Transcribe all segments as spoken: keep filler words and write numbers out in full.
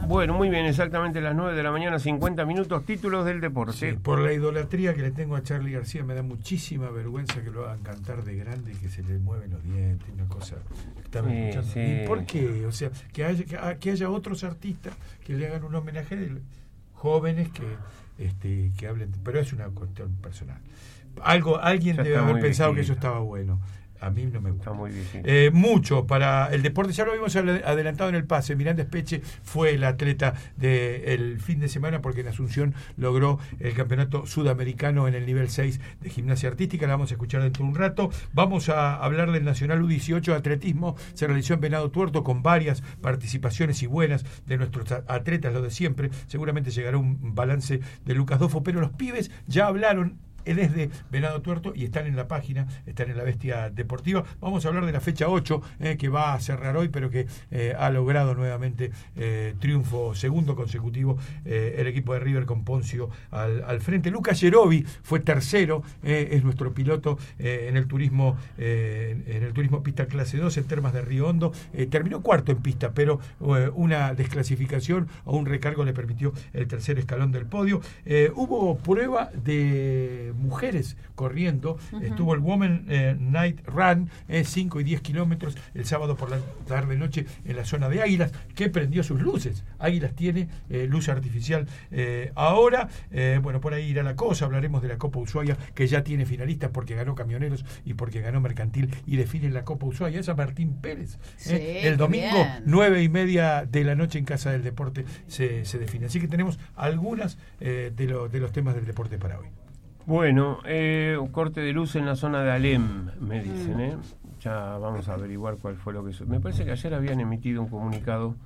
Bueno, muy bien, exactamente las nueve de la mañana, cincuenta minutos, títulos del deporte. Sí, por la idolatría que le tengo a Charly García, me da muchísima vergüenza que lo hagan cantar de grande y que se le mueven los dientes, una cosa. Estaba Sí, escuchando. sí. ¿Y por qué? O sea, que haya, que, que haya otros artistas que le hagan un homenaje de jóvenes que, este, que hablen, pero es una cuestión personal. Algo, alguien Ya debe está haber muy pensado viejito. que eso estaba bueno. A mí no me gusta. Está muy difícil. Eh, mucho para el deporte, ya lo habíamos adelantado en el pase. Miranda Espeche fue el atleta del fin de semana porque en Asunción logró el campeonato sudamericano en el nivel seis de gimnasia artística. La vamos a escuchar dentro de un rato. Vamos a hablar del Nacional U dieciocho de atletismo. Se realizó en Venado Tuerto con varias participaciones y buenas de nuestros atletas, lo de siempre. Seguramente llegará un balance de Lucas Dofo, pero los pibes ya hablaron desde Venado Tuerto y están en la página, están en la Bestia Deportiva. Vamos a hablar de la fecha ocho, eh, que va a cerrar hoy, pero que eh, ha logrado nuevamente eh, triunfo segundo consecutivo eh, el equipo de River con Poncio al, al frente. Lucas Yerovi fue tercero, eh, es nuestro piloto eh, en el turismo eh, en el turismo pista clase dos en Termas de Río Hondo. Eh, terminó cuarto en pista, pero eh, una desclasificación o un recargo le permitió el tercer escalón del podio. Eh, hubo prueba de mujeres corriendo. Uh-huh. Estuvo el Women eh, Night Run, eh, cinco y diez kilómetros el sábado por la tarde noche en la zona de Águilas, que prendió sus luces. Águilas tiene eh, luz artificial eh, ahora. Eh, bueno, por ahí irá la cosa. Hablaremos de la Copa Ushuaia, que ya tiene finalistas porque ganó Camioneros y porque ganó Mercantil, y define la Copa Ushuaia. Es a Martín Pérez. Sí, eh. El domingo, bien. nueve y media de la noche en Casa del Deporte se, se define. Así que tenemos algunas eh, de, lo, de los temas del deporte para hoy. Bueno, eh, un corte de luz en la zona de Alem, me dicen, ¿eh? Ya vamos a averiguar cuál fue lo que... Me parece que ayer habían emitido un comunicado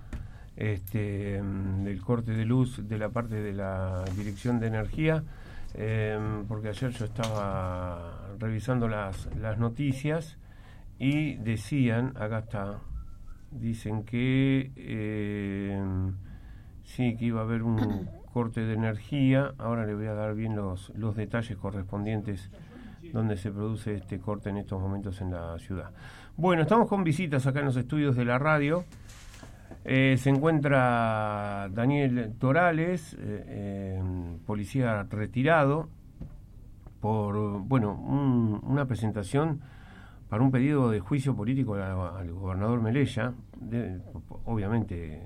este, del corte de luz de la parte de la Dirección de Energía, eh, porque ayer yo estaba revisando las, las noticias y decían, acá está, dicen que eh, sí, que iba a haber un corte de energía. Ahora le voy a dar bien los, los detalles correspondientes donde se produce este corte en estos momentos en la ciudad. Bueno, estamos con visitas acá en los estudios de la radio. Eh, se encuentra Daniel Torales, eh, eh, policía retirado, por bueno un, una presentación para un pedido de juicio político al, al gobernador Melella. De, obviamente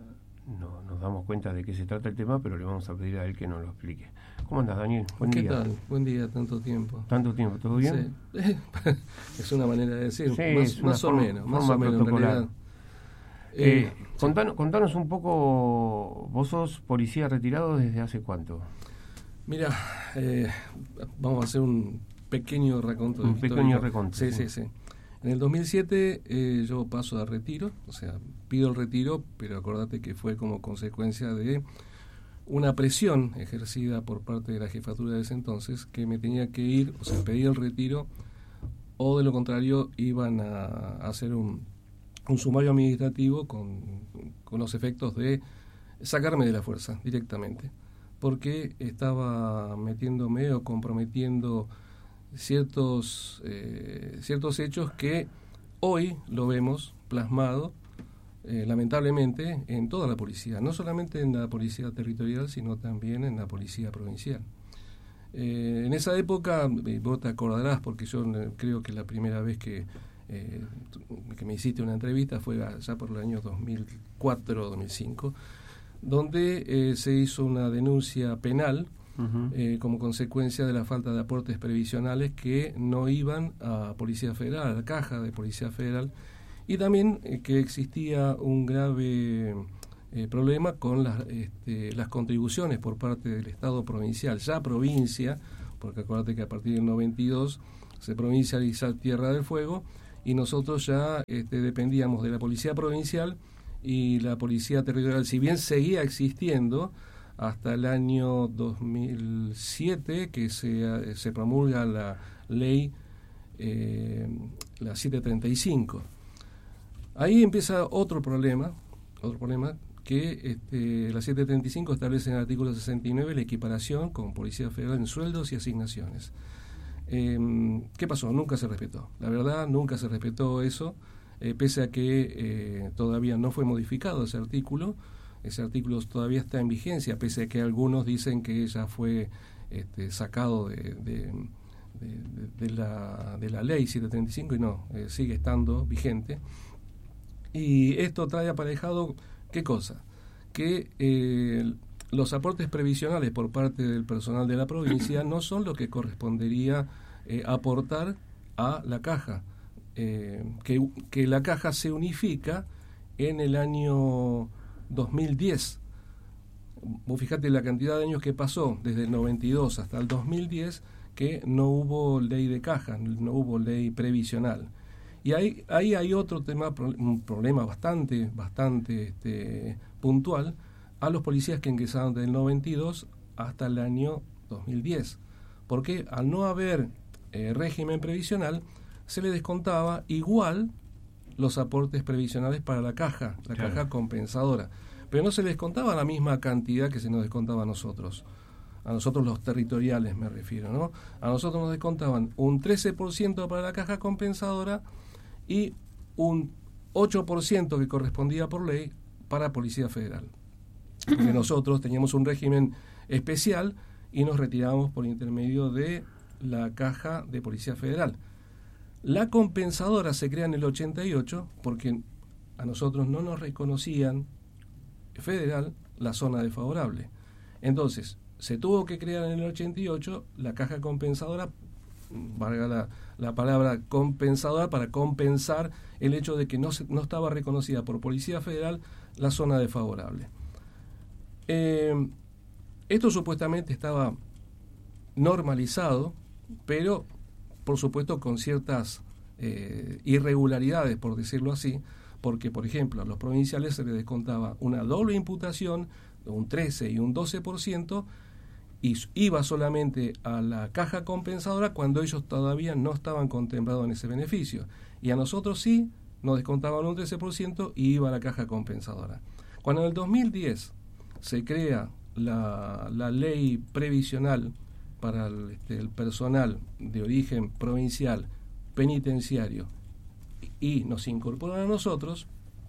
no nos damos cuenta de qué se trata el tema, pero le vamos a pedir a él que nos lo explique. ¿Cómo andas, Daniel? Buen ¿Qué día. tal? Buen día, tanto tiempo. ¿Tanto tiempo? ¿Todo bien? Sí. Es una manera de decir, Sí, más, más o forma, menos, más forma o menos en protocolar. realidad. Eh, Eh, contanos, contanos un poco, vos sos policía retirado desde hace cuánto. Mira, eh, vamos a hacer un pequeño raconto. Un histórico. pequeño reconto. Sí, sí, sí. En el dos mil siete eh, yo paso a retiro, o sea, pido el retiro, pero acordate que fue como consecuencia de una presión ejercida por parte de la jefatura de ese entonces, que me tenía que ir, o sea, pedí el retiro, o de lo contrario iban a, a hacer un, un sumario administrativo con, con los efectos de sacarme de la fuerza directamente, porque estaba metiéndome o comprometiendo ciertos eh, ciertos hechos que hoy lo vemos plasmado eh, lamentablemente en toda la policía, no solamente en la policía territorial, sino también en la policía provincial. Eh, en esa época, eh, vos te acordarás, porque yo eh, creo que la primera vez que, eh, que me hiciste una entrevista fue allá por el año dos mil cuatro dos mil cinco, donde eh, se hizo una denuncia penal Uh-huh. Eh, como consecuencia de la falta de aportes previsionales que no iban a Policía Federal, a la caja de Policía Federal, y también eh, que existía un grave eh, problema con las, este, las contribuciones por parte del Estado provincial, ya provincia, porque acuérdate que a partir del noventa y dos se provincializa Tierra del Fuego, y nosotros ya este, dependíamos de la Policía Provincial y la Policía Territorial, si bien seguía existiendo hasta el año dos mil siete, que se, se promulga la ley eh, la setecientos treinta y cinco. Ahí empieza otro problema, otro problema que este, la setecientos treinta y cinco establece en el artículo sesenta y nueve la equiparación con Policía Federal en sueldos y asignaciones. Eh, ¿Qué pasó? Nunca se respetó. La verdad, nunca se respetó eso, eh, pese a que eh, todavía no fue modificado ese artículo. ese artículo todavía está en vigencia, pese a que algunos dicen que ya fue este, sacado de, de, de, de, la, de la ley setecientos treinta y cinco y no, eh, sigue estando vigente. Y esto trae aparejado, ¿qué cosa? Que eh, los aportes previsionales por parte del personal de la provincia no son lo que correspondería eh, aportar a la caja, eh, que, que la caja se unifica en el año dos mil diez. Vos fijate la cantidad de años que pasó desde el noventa y dos hasta el dos mil diez, que no hubo ley de caja, no hubo ley previsional. Y ahí, ahí hay otro tema, un problema bastante, bastante este, puntual a los policías que ingresaron del noventa y dos hasta el año dos mil diez. Porque al no haber eh, régimen previsional, se le descontaba igual los aportes previsionales para la caja, la claro. caja compensadora. Pero no se les descontaba la misma cantidad que se nos descontaba a nosotros. A nosotros los territoriales me refiero, ¿no? A nosotros nos descontaban un trece por ciento para la caja compensadora y un ocho por ciento que correspondía por ley para Policía Federal. Porque nosotros teníamos un régimen especial y nos retirábamos por intermedio de la caja de Policía Federal. La compensadora se crea en el ochenta y ocho porque a nosotros no nos reconocían federal la zona desfavorable. Entonces, se tuvo que crear en el ochenta y ocho la caja compensadora, valga la, la palabra compensadora, para compensar el hecho de que no, se, no estaba reconocida por Policía Federal la zona desfavorable. Eh, esto supuestamente estaba normalizado, pero por supuesto con ciertas eh, irregularidades, por decirlo así, porque por ejemplo a los provinciales se les descontaba una doble imputación, un trece y un doce por ciento, y iba solamente a la caja compensadora cuando ellos todavía no estaban contemplados en ese beneficio, y a nosotros sí nos descontaban un trece por ciento y iba a la caja compensadora. Cuando en el dos mil diez se crea la, la ley previsional para el, este, el personal de origen provincial penitenciario y nos incorporan a nosotros,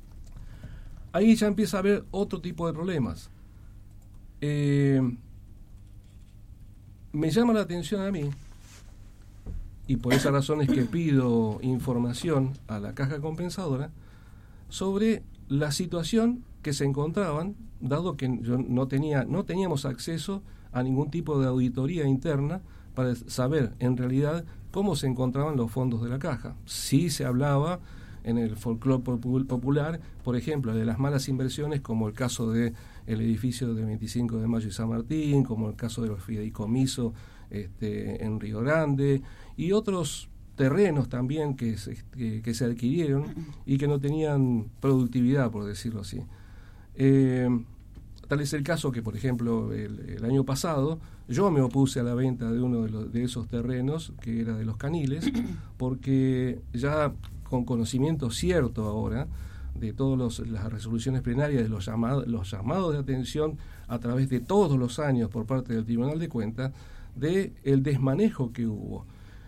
ahí ya empieza a haber otro tipo de problemas. Eh, me llama la atención a mí, y por esa razón es que pido información a la caja compensadora sobre la situación que se encontraban, dado que yo no tenía, no teníamos acceso a ningún tipo de auditoría interna para saber en realidad cómo se encontraban los fondos de la caja. Sí se hablaba en el folclore popular, por ejemplo, de las malas inversiones, como el caso del edificio de veinticinco de mayo y San Martín, como el caso de los fideicomisos este, en Río Grande, y otros terrenos también que se, que, que se adquirieron y que no tenían productividad, por decirlo así. Eh, tal es el caso que, por ejemplo, el, el año pasado yo me opuse a la venta de uno de, los, de esos terrenos, que era de los Caniles, porque ya con conocimiento cierto ahora de todas las resoluciones plenarias, de los llamados, los llamados de atención a través de todos los años por parte del Tribunal de Cuentas, de el desmanejo que hubo.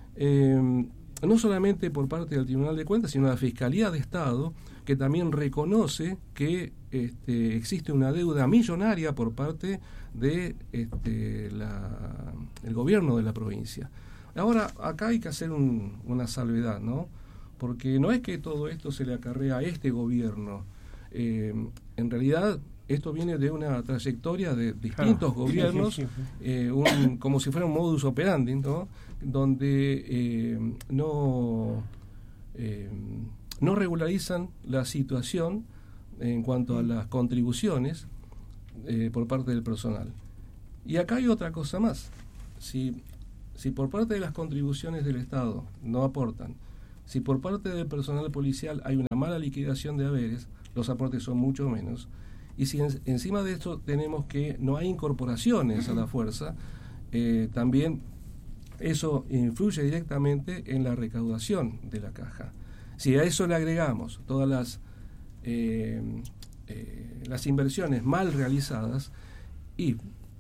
Eh, no solamente por parte del Tribunal de Cuentas, sino la Fiscalía de Estado, que también reconoce que este, existe una deuda millonaria por parte de este, la, el gobierno de la provincia. Ahora, acá hay que hacer un, una salvedad, ¿no? Porque no es que todo esto se le acarrea a este gobierno. Eh, en realidad, esto viene de una trayectoria de distintos claro. gobiernos, sí, sí, sí. Eh, un, como si fuera un modus operandi, ¿no? Donde eh, no, eh, no regularizan la situación en cuanto a las contribuciones eh, por parte del personal. Y acá hay otra cosa más. Si, si por parte de las contribuciones del Estado no aportan, si por parte del personal policial hay una mala liquidación de haberes, los aportes son mucho menos. Y si en, encima de esto tenemos que no hay incorporaciones a la fuerza, eh, también eso influye directamente en la recaudación de la caja. Si a eso le agregamos todas las, eh, eh, las inversiones mal realizadas, y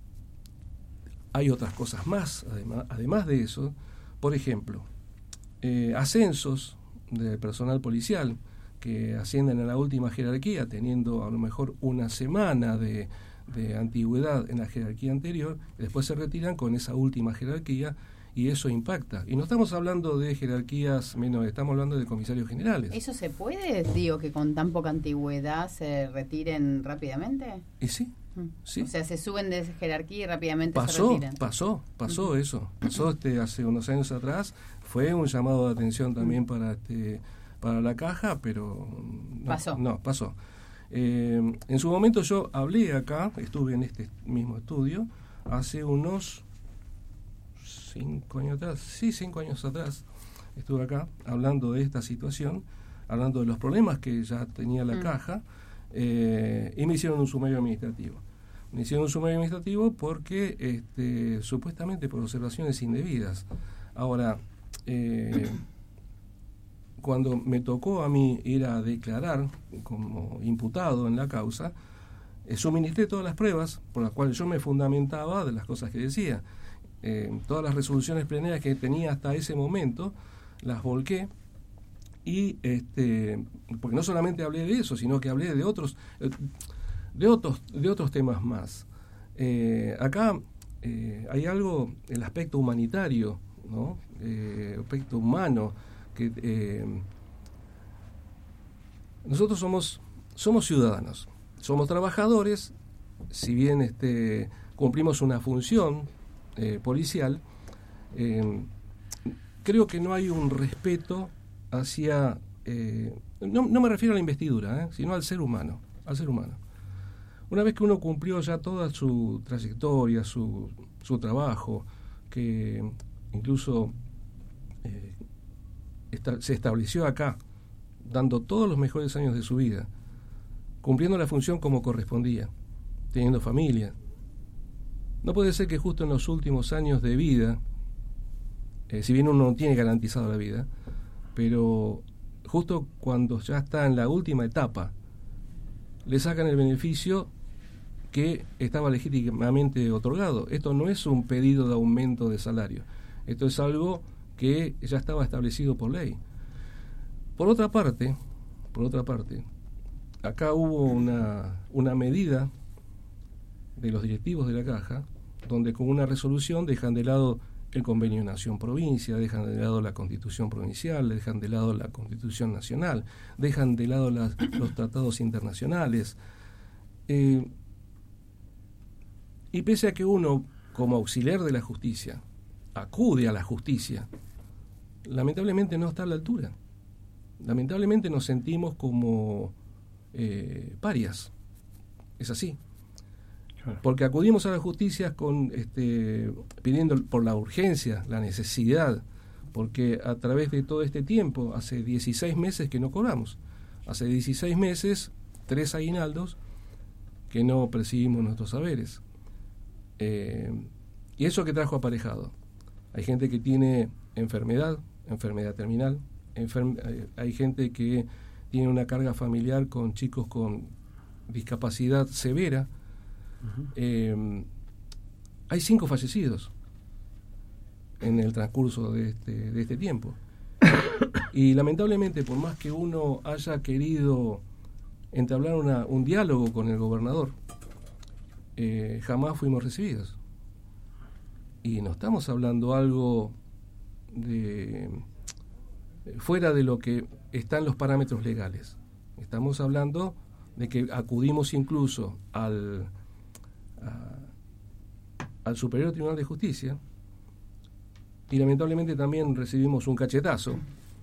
hay otras cosas más, además, además de eso, por ejemplo, Eh, ascensos de personal policial que ascienden a la última jerarquía, teniendo a lo mejor una semana de, de antigüedad en la jerarquía anterior, después se retiran con esa última jerarquía, y eso impacta. Y no estamos hablando de jerarquías menores, estamos hablando de comisarios generales. ¿Eso se puede, digo, que con tan poca antigüedad se retiren rápidamente? Y sí, Mm. sí. O sea, se suben de jerarquía y rápidamente Pasó, se retiran. pasó, pasó Uh-huh. eso. Pasó este hace unos años atrás. Fue un llamado de atención también para este para la caja, pero no, Pasó. No, pasó. Eh, en su momento yo hablé acá, estuve en este mismo estudio, hace unos cinco años atrás, sí, cinco años atrás, estuve acá hablando de esta situación, hablando de los problemas que ya tenía la Mm. caja, eh, y me hicieron un sumario administrativo. Me hicieron un sumario administrativo porque este, supuestamente por observaciones indebidas. Ahora, eh, cuando me tocó a mí ir a declarar como imputado en la causa, eh, suministré todas las pruebas por las cuales yo me fundamentaba de las cosas que decía. Eh, todas las resoluciones plenarias que tenía hasta ese momento las volqué, y este porque no solamente hablé de eso, sino que hablé de otros eh, de otros de otros temas más. Eh, acá eh, hay algo, el aspecto humanitario, ¿no? Eh, aspecto humano, que eh, nosotros somos somos ciudadanos, somos trabajadores, si bien este cumplimos una función eh, policial, eh, creo que no hay un respeto hacia, eh, no, no me refiero a la investidura, eh, sino al ser humano, al ser humano. Una vez que uno cumplió ya toda su trayectoria, su, su trabajo, que incluso eh, esta, se estableció acá, dando todos los mejores años de su vida, cumpliendo la función como correspondía, teniendo familia, no puede ser que justo en los últimos años de vida, eh, si bien uno no tiene garantizado la vida, pero justo cuando ya está en la última etapa, le sacan el beneficio que estaba legítimamente otorgado. Esto no es un pedido de aumento de salario, esto es algo que ya estaba establecido por ley. Por otra parte, por otra parte, acá hubo una, una medida de los directivos de la caja, donde con una resolución dejan de lado el convenio nación-provincia, dejan de lado la constitución provincial, dejan de lado la constitución nacional, dejan de lado las, los tratados internacionales. Eh, y pese a que uno, como auxiliar de la justicia, acude a la justicia, lamentablemente no está a la altura. Lamentablemente nos sentimos como eh, parias. Es así. Porque acudimos a la justicia con este, pidiendo por la urgencia, la necesidad, porque a través de todo este tiempo, hace dieciséis meses que no cobramos, hace dieciséis meses, tres aguinaldos que no percibimos nuestros saberes. Eh, y eso que trajo aparejado. Hay gente que tiene enfermedad, enfermedad terminal, enferme, hay gente que tiene una carga familiar con chicos con discapacidad severa. Uh-huh. Eh, hay cinco fallecidos en el transcurso de este, de este tiempo. Y lamentablemente, por más que uno haya querido entablar una, un diálogo con el gobernador, eh, jamás fuimos recibidos. Y no estamos hablando algo de fuera de lo que están los parámetros legales. Estamos hablando de que acudimos incluso al A, al Superior Tribunal de Justicia, y lamentablemente también recibimos un cachetazo,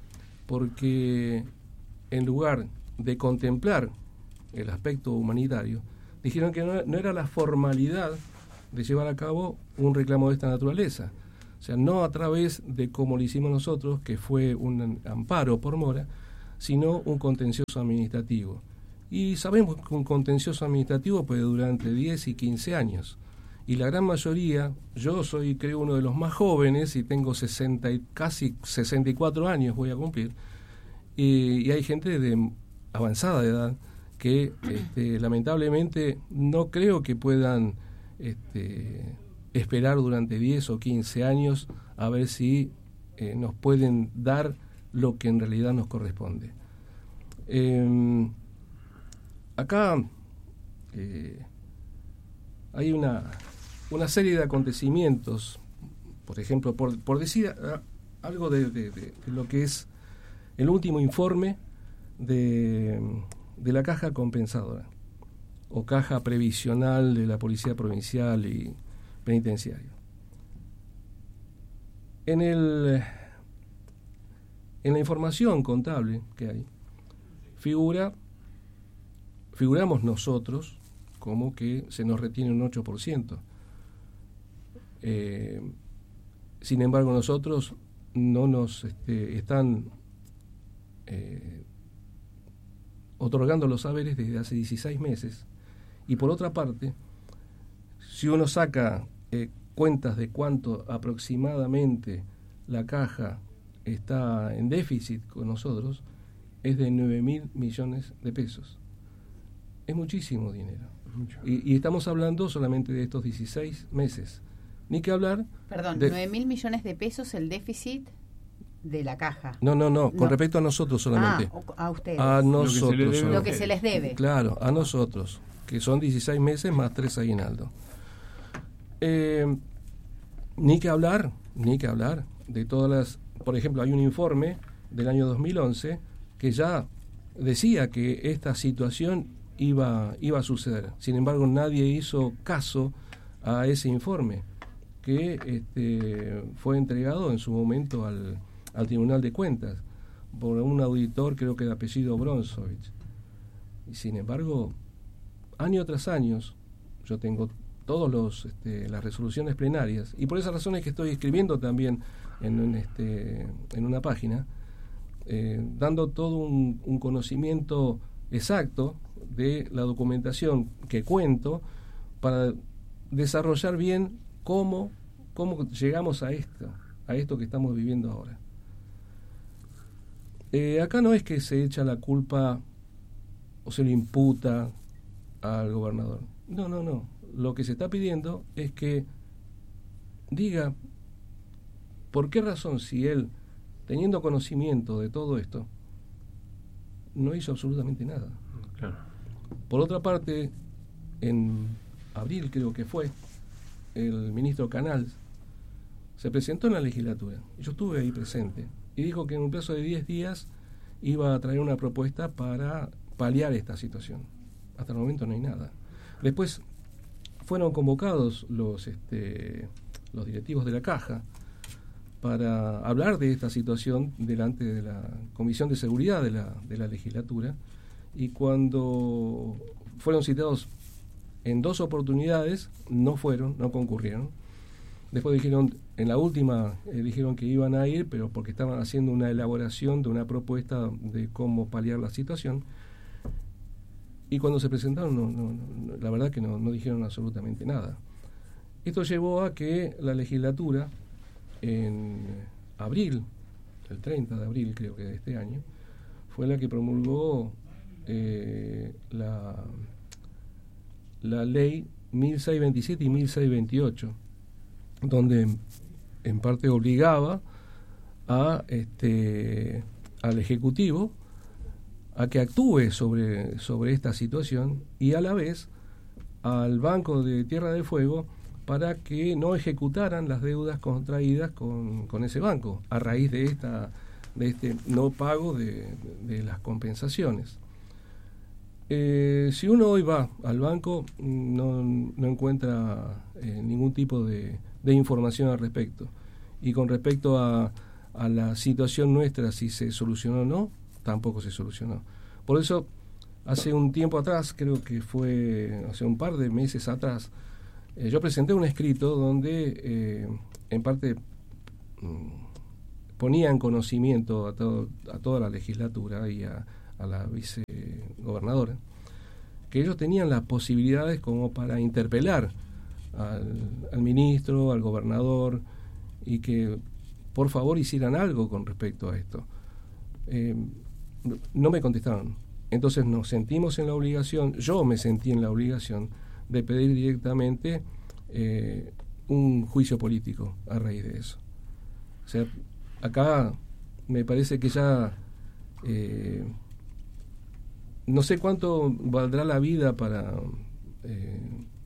porque en lugar de contemplar el aspecto humanitario, dijeron que no, no era la formalidad de llevar a cabo un reclamo de esta naturaleza. O sea, no a través de como lo hicimos nosotros, que fue un amparo por mora, sino un contencioso administrativo. Y sabemos que un contencioso administrativo puede durar entre diez y quince años. Y la gran mayoría, yo soy creo uno de los más jóvenes y tengo sesenta y, casi sesenta y cuatro años voy a cumplir. Y, y hay gente de avanzada edad que este, lamentablemente no creo que puedan este, esperar durante diez o quince años a ver si eh, nos pueden dar lo que en realidad nos corresponde. Eh, acá eh, hay una, una serie de acontecimientos, por ejemplo, por, por decir a, algo de, de, de, de lo que es el último informe de, de la caja compensadora o caja previsional de la Policía Provincial y Penitenciaria. En el en la información contable que hay figura figuramos nosotros como que se nos retiene un ocho por ciento. Eh, sin embargo, nosotros no nos este, están eh, otorgando los saberes desde hace dieciséis meses. Y por otra parte, si uno saca eh, cuentas de cuánto aproximadamente la caja está en déficit con nosotros, es de nueve mil millones de pesos. Es muchísimo dinero. Y, y estamos hablando solamente de estos dieciséis meses. Ni que hablar... Perdón, de, nueve mil millones de pesos el déficit de la caja. No, no, no, con no. respecto a nosotros solamente. Ah, a ustedes. A nosotros. Lo que, Lo que se les debe. Claro, a nosotros, que son dieciséis meses más tres aguinaldos. Eh, ni que hablar, ni que hablar de todas las... Por ejemplo, hay un informe del año dos mil once que ya decía que esta situación iba, iba a suceder. Sin embargo, nadie hizo caso a ese informe que este, fue entregado en su momento al, al Tribunal de Cuentas por un auditor, creo que de apellido Bronsovich. Y sin embargo, año tras año, yo tengo todos los este, las resoluciones plenarias, y por esa razón es que estoy escribiendo también en, en, este, en una página, eh, dando todo un, un conocimiento exacto de la documentación que cuento para desarrollar bien cómo, cómo llegamos a esto, a esto que estamos viviendo ahora. Eh, acá no es que se echa la culpa o se le imputa al gobernador. No, no, no. Lo que se está pidiendo es que diga por qué razón, si él, teniendo conocimiento de todo esto, no hizo absolutamente nada. Claro. Por otra parte, en abril creo que fue, el ministro Canals se presentó en la legislatura. Yo estuve ahí presente y dijo que en un plazo de diez días iba a traer una propuesta para paliar esta situación. Hasta el momento no hay nada. Después fueron convocados los este, los directivos de la Caja para hablar de esta situación delante de la Comisión de Seguridad de la, de la legislatura, y cuando fueron citados en dos oportunidades no fueron, no concurrieron. Después dijeron, en la última eh, dijeron que iban a ir, pero porque estaban haciendo una elaboración de una propuesta de cómo paliar la situación. Y cuando se presentaron, no, no, no, la verdad que no, no dijeron absolutamente nada. Esto llevó a que la legislatura, en abril, el treinta de abril creo que de este año, fue la que promulgó eh, la, la ley mil seiscientos veintisiete y mil seiscientos veintiocho, donde en parte obligaba a este al Ejecutivo a que actúe sobre, sobre esta situación, y a la vez al Banco de Tierra del Fuego para que no ejecutaran las deudas contraídas con, con ese banco a raíz de esta de este no pago de, de las compensaciones. Eh, si uno hoy va al banco, no, no encuentra eh, ningún tipo de, de información al respecto. Y con respecto a, a la situación nuestra, si se solucionó o no, tampoco se solucionó. Por eso, hace un tiempo atrás, creo que fue hace un par de meses atrás, eh, yo presenté un escrito donde eh, en parte mmm, ponía en conocimiento a, todo, a toda la legislatura y a, a la vicegobernadora que ellos tenían las posibilidades como para interpelar al, al ministro, al gobernador, y que por favor hicieran algo con respecto a esto. Eh, no me contestaron. Entonces nos sentimos en la obligación, yo me sentí en la obligación de pedir directamente eh, un juicio político a raíz de eso. O sea, acá me parece que ya eh, no sé cuánto valdrá la vida para, eh,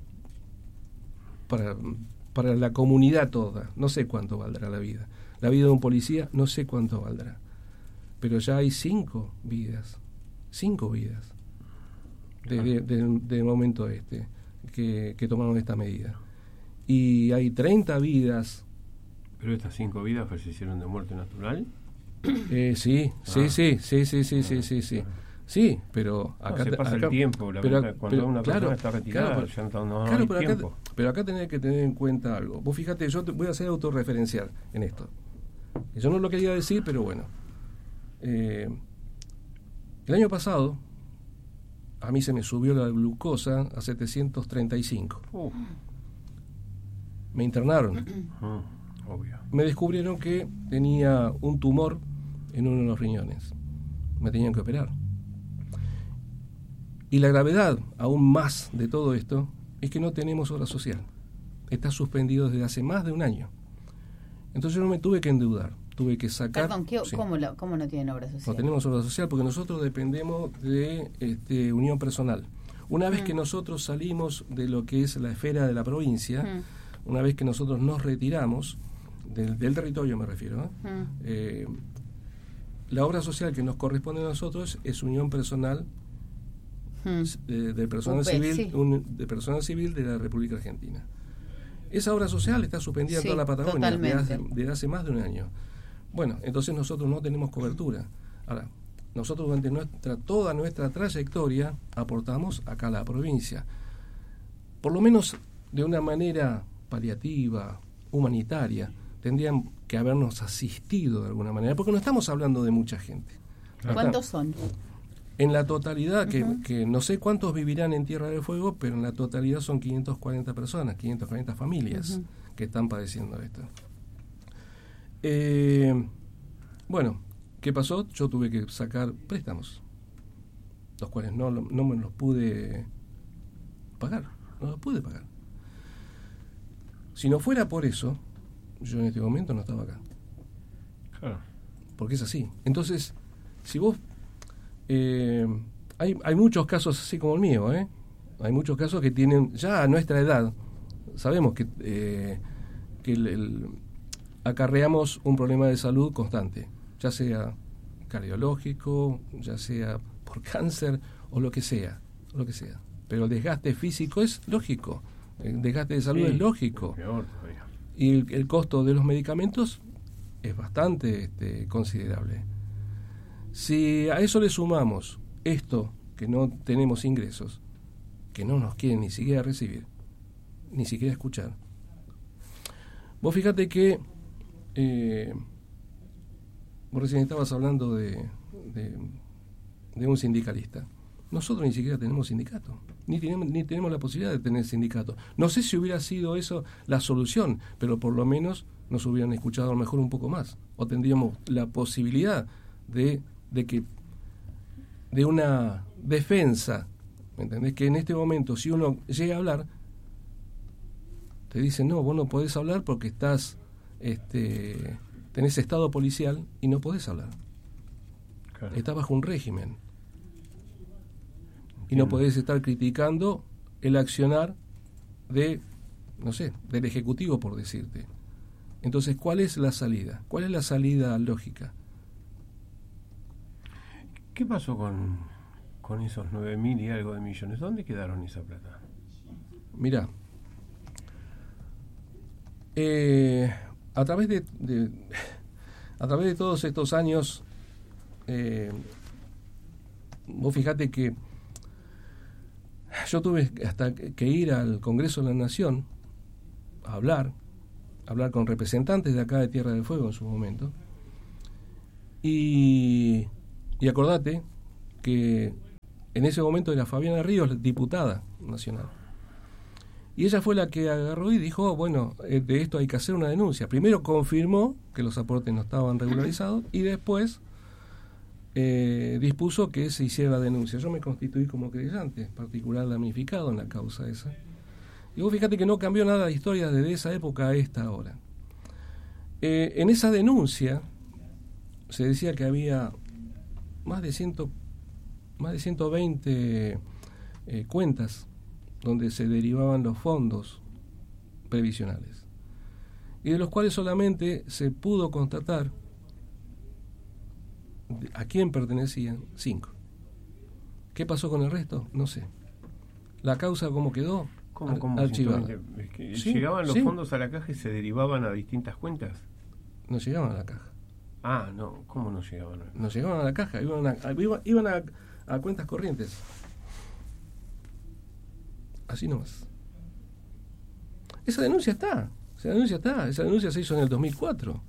para, para la comunidad toda, no sé cuánto valdrá la vida. La vida de un policía, no sé cuánto valdrá. Pero ya hay cinco vidas, cinco vidas, desde de, de, de momento este, que, que tomaron esta medida. Y hay treinta vidas. ¿Pero estas cinco vidas fallecieron de muerte natural? Eh, sí, ah. sí, sí, sí, sí, sí, sí, sí, sí. Sí, pero acá no, se pasa acá, el tiempo, la pero, verdad, cuando pero, una persona claro, está retirada, claro, ya no, no claro, hay pero tiempo. acá, pero acá tenés que tener en cuenta algo. Vos fíjate, yo te voy a hacer autorreferencial en esto. Yo no lo quería decir, pero bueno. Eh, el año pasado a mí se me subió la glucosa a setecientos treinta y cinco. Uh. Me internaron. Uh, obvio. Me descubrieron que tenía un tumor en uno de los riñones. Me tenían que operar. Y la gravedad, aún más de todo esto, es que no tenemos obra social. Está suspendido desde hace más de un año. Entonces yo no me tuve que endeudar. Tuve que sacar... Perdón, ¿qué, sí. ¿cómo, lo, ¿cómo no tienen obra social? No tenemos obra social porque nosotros dependemos de este, unión personal. Una vez mm. que nosotros salimos de lo que es la esfera de la provincia, mm. una vez que nosotros nos retiramos, del, del territorio me refiero, ¿eh? Mm. Eh, la obra social que nos corresponde a nosotros es unión personal mm. de, de, personal U P, civil, sí. un, de personal civil de la República Argentina. Esa obra social está suspendida sí, en toda la Patagonia desde hace, desde hace más de un año. Bueno, entonces nosotros no tenemos cobertura. Ahora, nosotros durante nuestra, toda nuestra trayectoria aportamos acá a la provincia. Por lo menos de una manera paliativa, humanitaria, tendrían que habernos asistido de alguna manera, porque no estamos hablando de mucha gente. ¿Cuántos son? En la totalidad, que, uh-huh. que no sé cuántos vivirán en Tierra del Fuego, pero en la totalidad son quinientas cuarenta personas, quinientas cuarenta familias uh-huh. que están padeciendo esto. Eh, bueno, ¿qué pasó? Yo tuve que sacar préstamos, los cuales no, no me los pude pagar, no los pude pagar. Si no fuera por eso, yo en este momento no estaba acá. Claro. Porque es así. Entonces, si vos... Eh, hay, hay muchos casos así como el mío, ¿eh? Hay muchos casos que tienen, ya a nuestra edad, sabemos que, eh, que el... el acarreamos un problema de salud constante, ya sea cardiológico, ya sea por cáncer o lo que sea, lo que sea. Pero el desgaste físico es lógico, el desgaste de salud sí, es lógico. Peor, y el, el costo de los medicamentos es bastante este, considerable. Si a eso le sumamos esto, que no tenemos ingresos, que no nos quieren ni siquiera recibir, ni siquiera escuchar. Vos fíjate que Eh, vos recién estabas hablando de, de, de un sindicalista. Nosotros ni siquiera tenemos sindicato, ni tenemos, ni tenemos la posibilidad de tener sindicato. No sé si hubiera sido eso la solución, pero por lo menos nos hubieran escuchado a lo mejor un poco más, o tendríamos la posibilidad de, de que de una defensa, ¿me entendés? Que en este momento, si uno llega a hablar, te dicen, no, vos no podés hablar porque estás Este, tenés estado policial y no podés hablar. Claro. Estás bajo un régimen. Y no podés estar criticando el accionar de, no sé, del Ejecutivo, por decirte. Entonces, ¿cuál es la salida? ¿Cuál es la salida lógica? ¿Qué pasó con, con esos nueve mil y algo de millones? ¿Dónde quedaron esa plata? Mirá. Eh... A través de, de a través de todos estos años, eh, vos fijate que yo tuve hasta que ir al Congreso de la Nación a hablar, a hablar con representantes de acá de Tierra del Fuego en su momento, y, y acordate que en ese momento era Fabiana Ríos, diputada nacional. Y ella fue la que agarró y dijo, oh, bueno, eh, de esto hay que hacer una denuncia. Primero confirmó que los aportes no estaban regularizados y después eh, dispuso que se hiciera la denuncia. Yo me constituí como creyente, particular damnificado en la causa esa. Y vos fíjate que no cambió nada la historia desde esa época a esta hora. Eh, en esa denuncia se decía que había más de ciento más de ciento veinte eh, cuentas donde se derivaban los fondos previsionales, y de los cuales solamente se pudo constatar a quién pertenecían cinco. ¿Qué pasó con el resto? No sé. ¿La causa cómo quedó? ¿Cómo, Ar- cómo archivada. es que Sí, ¿Llegaban los sí. fondos a la caja y se derivaban a distintas cuentas? No llegaban a la caja. Ah, no, ¿cómo no llegaban? No llegaban a la caja, iban a, a- iban, iban a, a cuentas corrientes. Así nomás. Esa denuncia está, esa denuncia está, esa denuncia se hizo en el dos mil cuatro.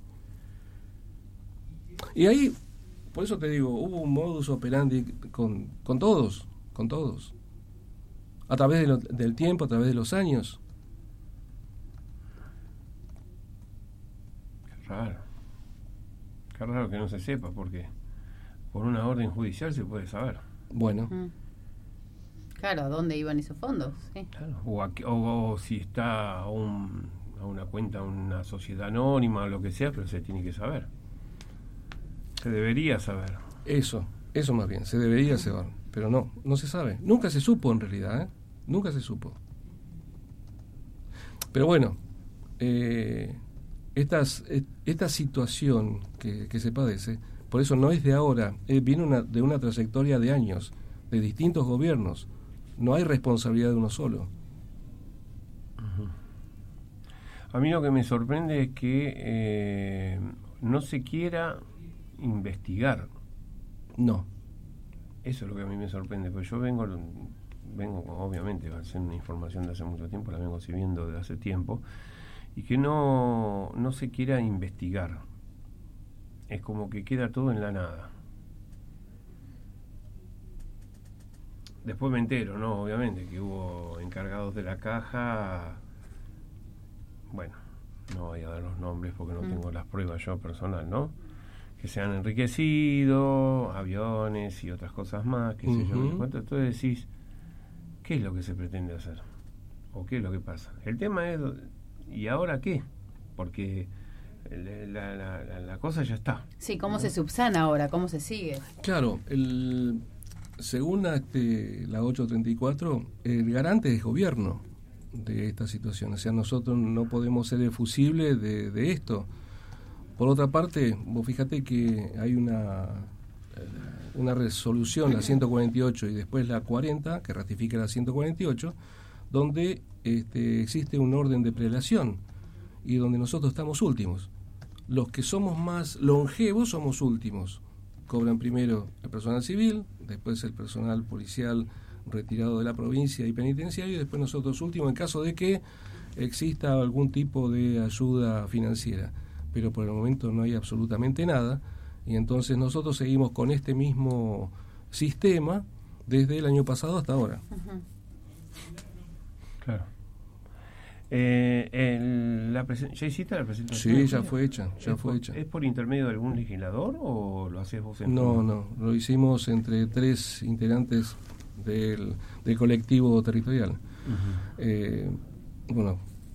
Y ahí, por eso te digo, hubo un modus operandi con, con todos, con todos. A través de lo- del tiempo, a través de los años. Qué raro. Qué raro que no se sepa, porque por una orden judicial se puede saber. Bueno, Mm. Claro, ¿a dónde iban esos fondos? Sí. Claro. O, a qué- o- o si está a, un- a una cuenta, una sociedad anónima o lo que sea, pero se tiene que saber. Se debería saber. eso, eso más bien, se debería saber. Pero no, no se sabe. Nunca se supo en realidad, ¿eh? Nunca se supo. Pero bueno, eh, estas, eh, esta situación que, que se padece, por eso no es de ahora, eh, viene una, de una trayectoria de años, de distintos gobiernos. No hay responsabilidad de uno solo. A mí lo que me sorprende es que eh, no se quiera investigar. No. Eso es lo que a mí me sorprende, porque yo vengo, vengo obviamente, va a ser una información de hace mucho tiempo, la vengo siguiendo de hace tiempo, y que no, no se quiera investigar. Es como que queda todo en la nada. Después me entero, ¿no? Obviamente, que hubo encargados de la caja. Bueno, no voy a dar los nombres porque no Mm. tengo las pruebas yo personal, ¿no? Que se han enriquecido, aviones y otras cosas más, qué sé yo, no sé Ujú. cuánto. Entonces decís, ¿qué es lo que se pretende hacer? ¿O qué es lo que pasa? El tema es, ¿y ahora qué? Porque la, la, la, la cosa ya está. Sí, ¿cómo se subsana ahora? ¿Cómo se sigue? Claro, el, según la, este, la ochocientos treinta y cuatro, el garante es gobierno de esta situación. O sea, nosotros no podemos ser el fusible de, de esto. Por otra parte, vos fíjate que hay una, una resolución, la ciento cuarenta y ocho, y después la cuarenta, que ratifica la ciento cuarenta y ocho, donde este, existe un orden de prelación y donde nosotros estamos últimos. Los que somos más longevos somos últimos. Cobran primero el personal civil, después el personal policial retirado de la provincia y penitenciario, y después nosotros últimos en caso de que exista algún tipo de ayuda financiera. Pero por el momento no hay absolutamente nada, y entonces nosotros seguimos con este mismo sistema desde el año pasado hasta ahora. Ujú. Claro. Eh, el, la presen- ¿Ya hiciste la presentación? Sí, ya fue hecha, ya ¿Es fue por, hecha. ¿Es por intermedio de algún legislador o lo haces vos en No, tu- no, lo hicimos entre tres integrantes del, del colectivo territorial. Ujú. Eh, bueno,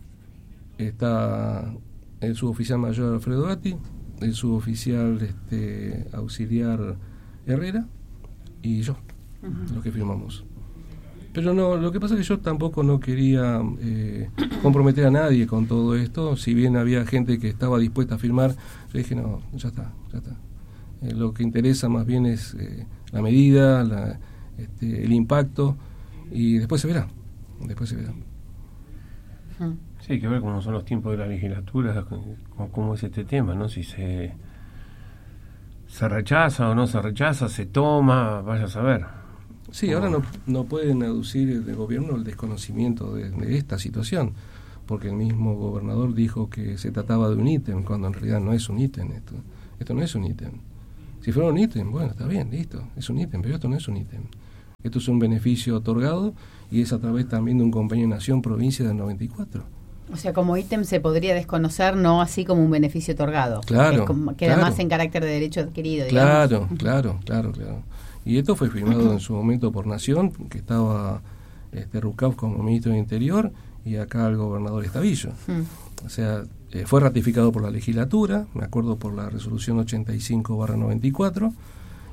está el suboficial mayor Alfredo Gatti, el suboficial este, auxiliar Herrera y yo, Ujú. los que firmamos. Pero no, lo que pasa es que yo tampoco no quería eh, comprometer a nadie con todo esto. Si bien había gente que estaba dispuesta a firmar, yo dije, no, ya está, ya está. Eh, lo que interesa más bien es eh, la medida, la, este, el impacto, y después se verá, después se verá. Ujú. Sí, hay que ver cómo son los tiempos de la legislatura, cómo, cómo es este tema, ¿no? Si se, se rechaza o no se rechaza, se toma, vaya a saber. Sí, ahora no, no pueden aducir del gobierno el desconocimiento de, de esta situación, porque el mismo gobernador dijo que se trataba de un ítem, cuando en realidad no es un ítem esto. Esto no es un ítem. Si fuera un ítem, bueno, está bien, listo, es un ítem, pero esto no es un ítem. Esto es un beneficio otorgado y es a través también de un convenio Nación-Provincia del noventa y cuatro. O sea, como ítem se podría desconocer, no así como un beneficio otorgado. Claro, Es como- queda claro. más en carácter de derecho adquirido, digamos. Claro, claro, claro, claro. Y esto fue firmado en su momento por Nación, que estaba este, Rucauf como ministro de Interior y acá el gobernador Estavillo. Mm. O sea, eh, fue ratificado por la legislatura, me acuerdo por la resolución ochenta y cinco barra noventa y cuatro,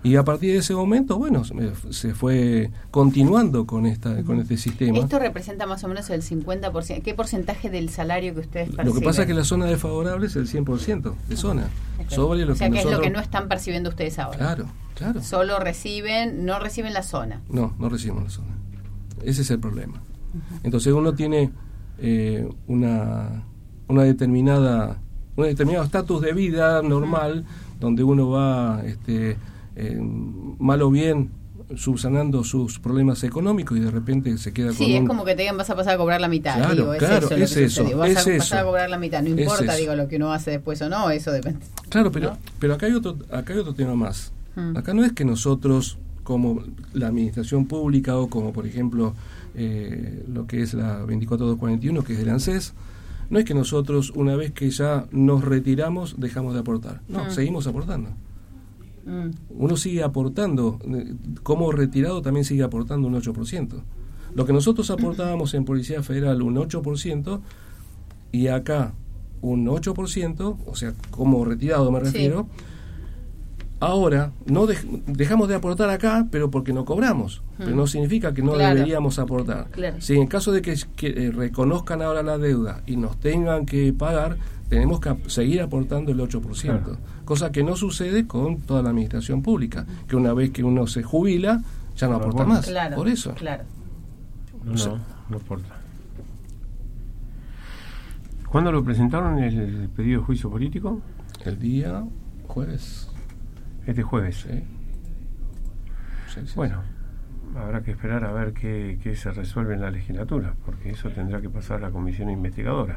Y a partir de ese momento, bueno, se fue continuando con esta con este sistema. ¿Esto representa más o menos el cincuenta por ciento? ¿Qué porcentaje del salario que ustedes perciben? Lo que pasa es que la zona desfavorable es el cien por ciento de zona. Okay. Sobre lo o sea, que, que nosotros... es lo que no están percibiendo ustedes ahora. Claro, claro. Solo reciben, no reciben la zona. No, no recibimos la zona. Ese es el problema. Uh-huh. Entonces uno tiene eh, una, una determinada un determinado estatus de vida normal, uh-huh. donde uno va... este Eh, mal o bien subsanando sus problemas económicos y de repente se queda sí, con sí, es un... como que te digan vas a pasar a cobrar la mitad. Claro, digo, es claro, eso, es eso, vas es a eso. pasar a cobrar la mitad, no importa, es digo, lo que uno hace después o no, eso depende. Claro, pero ¿no? pero acá hay otro acá hay otro tema más. Hmm. Acá no es que nosotros, como la administración pública o como por ejemplo eh, lo que es la veinticuatro mil doscientos cuarenta y uno, que es el ANSES, no es que nosotros una vez que ya nos retiramos dejamos de aportar. No, hmm. seguimos aportando. Uno sigue aportando, como retirado también sigue aportando un ocho por ciento. Lo que nosotros aportábamos en Policía Federal un ocho por ciento y acá un ocho por ciento, o sea, como retirado me refiero, sí. Ahora no dej- dejamos de aportar acá, pero porque no cobramos, hmm. pero no significa que no claro. deberíamos aportar. Claro. Si en caso de que, que eh, reconozcan ahora la deuda y nos tengan que pagar, tenemos que ap- seguir aportando el ocho por ciento, claro. cosa que no sucede con toda la administración pública, que una vez que uno se jubila ya no, no aporta más, claro, por eso. Claro. No, o sea, no aporta. ¿Cuándo lo presentaron el pedido de juicio político? El día jueves. Este jueves. Sí. Sí, sí, bueno, sí. Habrá que esperar a ver qué, qué se resuelve en la legislatura, porque eso tendrá que pasar a la comisión investigadora.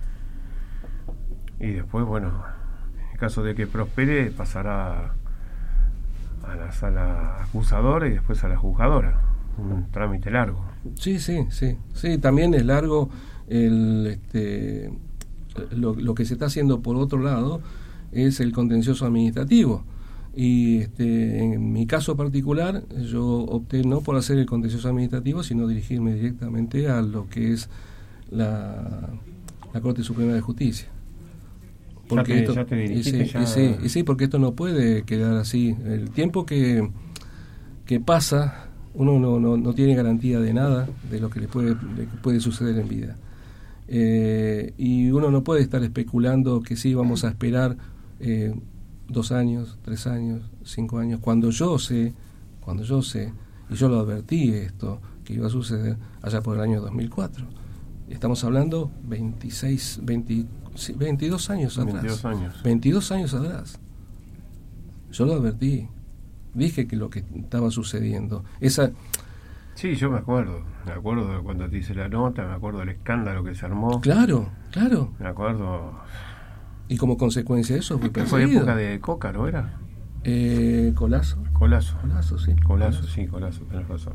Y después, bueno, en caso de que prospere, pasará a la sala acusadora y después a la juzgadora. Un trámite largo. Sí, sí, sí. Sí, también es largo el este lo, lo que se está haciendo por otro lado es el contencioso administrativo. Y este, en mi caso particular, yo opté no por hacer el contencioso administrativo, sino dirigirme directamente a lo que es la, la Corte Suprema de Justicia. Porque ya te, esto, ya te dirigiste, y sí, ya... y sí, y sí, porque esto no puede quedar así. El tiempo que, que pasa, uno no, no, no tiene garantía de nada de lo que le puede, le puede suceder en vida. Eh, y uno no puede estar especulando que sí vamos a esperar eh, dos años, tres años, cinco años, cuando yo sé, cuando yo sé, y yo lo advertí esto, que iba a suceder allá por el año dos mil cuatro. Estamos hablando veintiséis, veinte, veintidós años atrás. veintidós años. veintidós años atrás. Yo lo advertí. Dije que lo que estaba sucediendo. Esa... Sí, yo me acuerdo. Me acuerdo de cuando te hice la nota, me acuerdo del escándalo que se armó. Claro, claro. Me acuerdo... Y como consecuencia de eso fue perseguido. Fue época de Coca, ¿no era? Eh, Colazo. Colazo. Colazo, sí. Colazo, Colazo. sí, Colazo, tenés razón.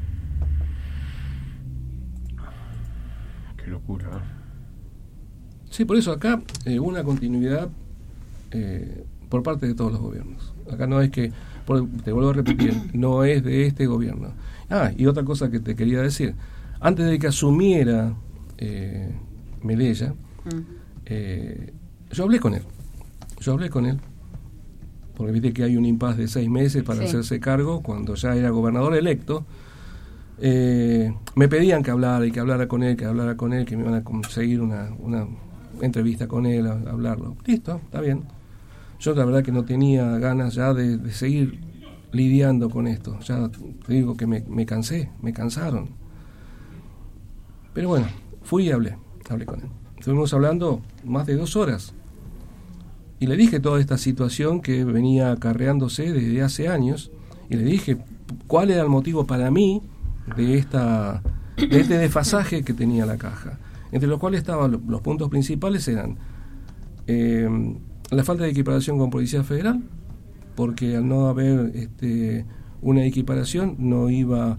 Qué locura, ¿eh? Sí, por eso acá eh, una continuidad eh, por parte de todos los gobiernos. Acá no es que, por, te vuelvo a repetir, no es de este gobierno. Ah, y otra cosa que te quería decir. Antes de que asumiera eh, Melella, mm. eh, yo hablé con él. Yo hablé con él. Porque viste que hay un impasse de seis meses para sí. hacerse cargo cuando ya era gobernador electo. Eh, me pedían que hablara y que hablara con él, que hablara con él, que me iban a conseguir una, una entrevista con él, a, a hablarlo. Listo, está bien. Yo la verdad que no tenía ganas ya de, de seguir lidiando con esto. Ya te digo que me, me cansé, me cansaron. Pero bueno, fui y hablé, hablé con él. Estuvimos hablando más de dos horas. Y le dije toda esta situación que venía acarreándose desde hace años. Y le dije cuál era el motivo para mí de esta de este desfasaje que tenía la caja, entre los cuales estaban los, los puntos principales eran eh, la falta de equiparación con Policía Federal, porque al no haber este, una equiparación no iba